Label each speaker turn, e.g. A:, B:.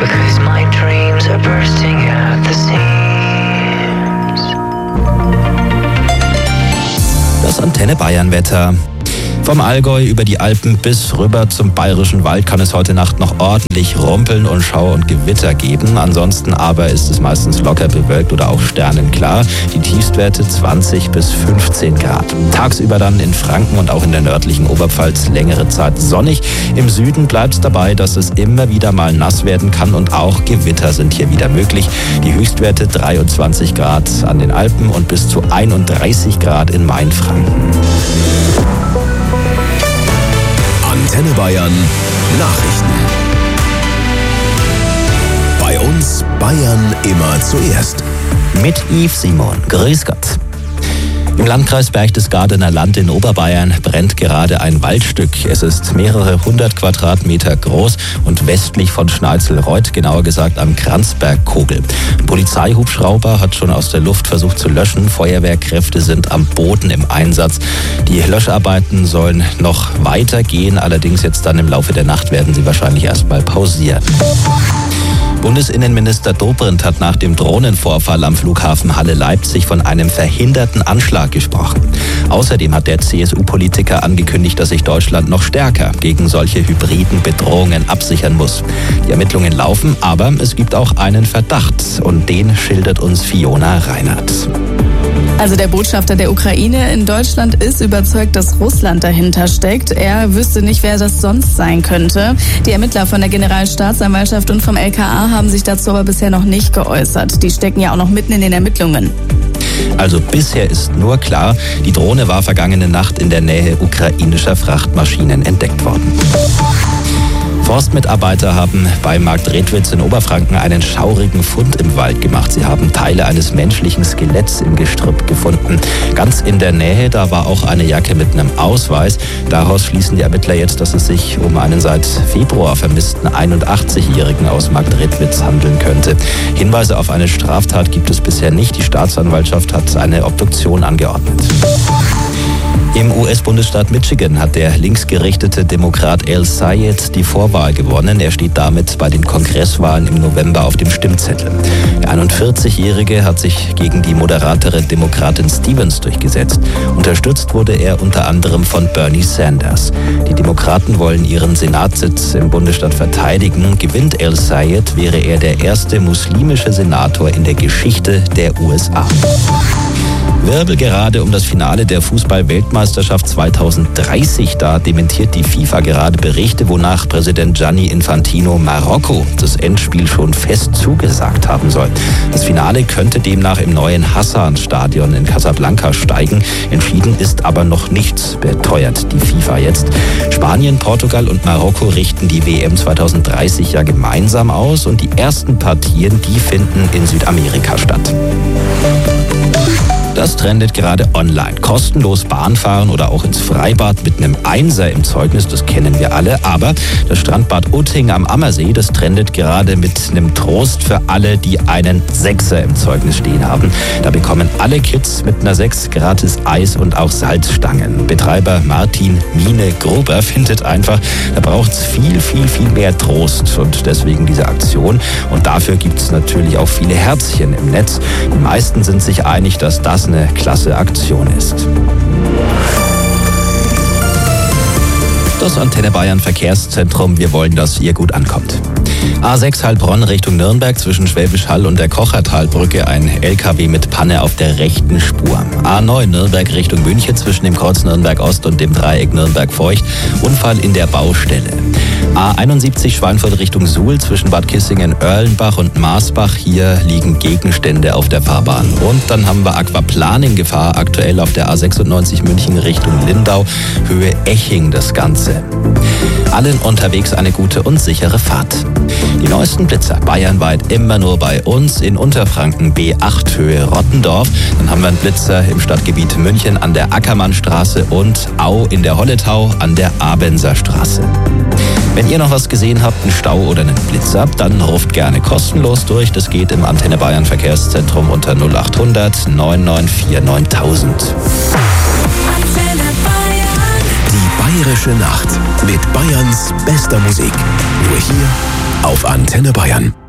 A: because my dreams are bursting at the seams.
B: Das Antenne Bayern Wetter. Vom Allgäu über die Alpen bis rüber zum Bayerischen Wald kann es heute Nacht noch ordentlich rumpeln und Schauer und Gewitter geben. Ansonsten aber ist es meistens locker bewölkt oder auch sternenklar. Die Tiefstwerte 20 bis 15 Grad. Tagsüber dann in Franken und auch in der nördlichen Oberpfalz längere Zeit sonnig. Im Süden bleibt es dabei, dass es immer wieder mal nass werden kann und auch Gewitter sind hier wieder möglich. Die Höchstwerte 23 Grad an den Alpen und bis zu 31 Grad in Mainfranken.
C: Antenne Bayern Nachrichten. Bei uns Bayern immer zuerst.
B: Mit Yves Simon. Grüß Gott. Im Landkreis Berchtesgadener Land in Oberbayern brennt gerade ein Waldstück. Es ist mehrere 100 Quadratmeter groß und westlich von Schneizelreuth, genauer gesagt am Kranzbergkogel. Ein Polizeihubschrauber hat schon aus der Luft versucht zu löschen. Feuerwehrkräfte sind am Boden im Einsatz. Die Löscharbeiten sollen noch weitergehen, allerdings jetzt dann im Laufe der Nacht werden sie wahrscheinlich erstmal pausieren. Bundesinnenminister Dobrindt hat nach dem Drohnenvorfall am Flughafen Halle-Leipzig von einem verhinderten Anschlag gesprochen. Außerdem hat der CSU-Politiker angekündigt, dass sich Deutschland noch stärker gegen solche hybriden Bedrohungen absichern muss. Die Ermittlungen laufen, aber es gibt auch einen Verdacht und den schildert uns Fiona Reinhardt.
D: Also der Botschafter der Ukraine in Deutschland ist überzeugt, dass Russland dahinter steckt. Er wüsste nicht, wer das sonst sein könnte. Die Ermittler von der Generalstaatsanwaltschaft und vom LKA haben sich dazu aber bisher noch nicht geäußert. Die stecken ja auch noch mitten in den Ermittlungen.
B: Also bisher ist nur klar, die Drohne war vergangene Nacht in der Nähe ukrainischer Frachtmaschinen entdeckt worden. Forstmitarbeiter haben bei Marktredwitz in Oberfranken einen schaurigen Fund im Wald gemacht. Sie haben Teile eines menschlichen Skeletts im Gestrüpp gefunden. Ganz in der Nähe, da war auch eine Jacke mit einem Ausweis. Daraus schließen die Ermittler jetzt, dass es sich um einen seit Februar vermissten 81-Jährigen aus Marktredwitz handeln könnte. Hinweise auf eine Straftat gibt es bisher nicht. Die Staatsanwaltschaft hat eine Obduktion angeordnet. Im US-Bundesstaat Michigan hat der linksgerichtete Demokrat El Sayed die Vorwahl gewonnen. Er steht damit bei den Kongresswahlen im November auf dem Stimmzettel. Der 41-Jährige hat sich gegen die moderatere Demokratin Stevens durchgesetzt. Unterstützt wurde er unter anderem von Bernie Sanders. Die Demokraten wollen ihren Senatssitz im Bundesstaat verteidigen. Gewinnt El Sayed, wäre er der erste muslimische Senator in der Geschichte der USA. Wirbel gerade um das Finale der Fußball-Weltmeisterschaft 2030. Da dementiert die FIFA gerade Berichte, wonach Präsident Gianni Infantino Marokko das Endspiel schon fest zugesagt haben soll. Das Finale könnte demnach im neuen Hassan-Stadion in Casablanca steigen. Entschieden ist aber noch nichts, beteuert die FIFA jetzt. Spanien, Portugal und Marokko richten die WM 2030 ja gemeinsam aus und die ersten Partien, die finden in Südamerika statt. Das trendet gerade online. Kostenlos Bahn fahren oder auch ins Freibad mit einem Einser im Zeugnis, das kennen wir alle. Aber das Strandbad Utting am Ammersee, das trendet gerade mit einem Trost für alle, die einen Sechser im Zeugnis stehen haben. Da bekommen alle Kids mit einer 6 gratis Eis und auch Salzstangen. Betreiber Martin Mine Gruber findet einfach, da braucht es viel mehr Trost und deswegen diese Aktion. Und dafür gibt es natürlich auch viele Herzchen im Netz. Die meisten sind sich einig, dass das eine klasse Aktion ist. Das Antenne Bayern Verkehrszentrum. Wir wollen, dass ihr gut ankommt. A6 Heilbronn Richtung Nürnberg zwischen Schwäbisch Hall und der Kochertalbrücke ein LKW mit Panne auf der rechten Spur. A9 Nürnberg Richtung München zwischen dem Kreuz Nürnberg Ost und dem Dreieck Nürnberg Feucht. Unfall in der Baustelle. A71 Schweinfurt Richtung Suhl zwischen Bad Kissingen, Erlenbach und Maasbach. Hier liegen Gegenstände auf der Fahrbahn. Und dann haben wir Aquaplaning-Gefahr aktuell auf der A96 München Richtung Lindau, Höhe Eching das Ganze. Allen unterwegs eine gute und sichere Fahrt. Die neuesten Blitzer bayernweit immer nur bei uns in Unterfranken B8 Höhe Rottendorf. Dann haben wir einen Blitzer im Stadtgebiet München an der Ackermannstraße und Au in der Holletau an der Abenser Straße. Wenn ihr noch was gesehen habt, einen Stau oder einen Blitzer, dann ruft gerne kostenlos durch. Das geht im Antenne Bayern Verkehrszentrum unter 0800 994 9000.
C: Die Bayerische Nacht. mit Bayerns bester Musik. Nur hier auf Antenne Bayern.